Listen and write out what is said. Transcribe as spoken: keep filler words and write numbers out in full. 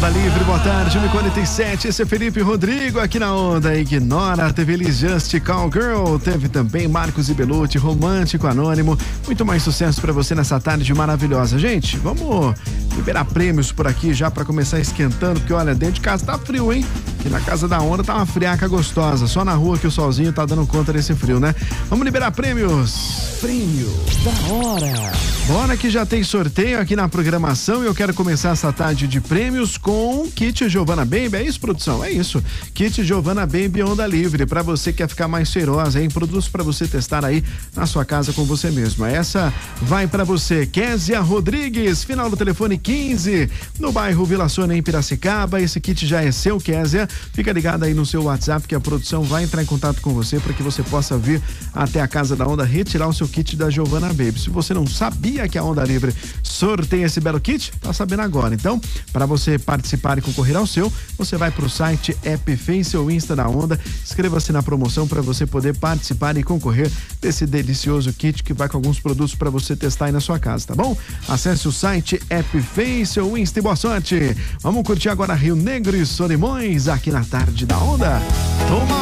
Onda Livre, boa tarde, um e quarenta e sete, esse é Felipe Rodrigo aqui na Onda. Ignora, teve Liz Just, Cowgirl, teve também Marcos e Belucci, Romântico Anônimo, muito mais sucesso pra você nessa tarde maravilhosa. Gente, vamos liberar prêmios por aqui já pra começar esquentando, porque olha, dentro de casa tá frio, hein? Aqui na casa da Onda tá uma friaca gostosa, só na rua que o solzinho tá dando conta desse frio, né? Vamos liberar prêmios. Prêmio da hora. Bora que já tem sorteio aqui na programação e eu quero começar essa tarde de prêmios com Kit Giovanna Baby. É isso, produção? É isso. Kit Giovanna Baby Onda Livre, pra você que quer ficar mais cheirosa, hein? Produtos pra você testar aí na sua casa com você mesma. Essa vai pra você, Késia Rodrigues, final do telefone quinze, no bairro Vila Sônia, em Piracicaba. Esse kit já é seu, Késia. Fica ligado aí no seu WhatsApp que a produção vai entrar em contato com você para que você possa vir até a casa da Onda retirar o seu kit da Giovanna Baby. Se você não sabia que a Onda Livre sorteia esse belo kit, tá sabendo agora. Então, para você participar e concorrer ao seu, você vai pro site, app, Face ou Insta da Onda, inscreva-se na promoção para você poder participar e concorrer desse delicioso kit que vai com alguns produtos para você testar aí na sua casa, tá bom? Acesse o site, app, Face ou Insta e boa sorte. Vamos curtir agora Rio Negro e Solimões aqui na tarde da Onda. Toma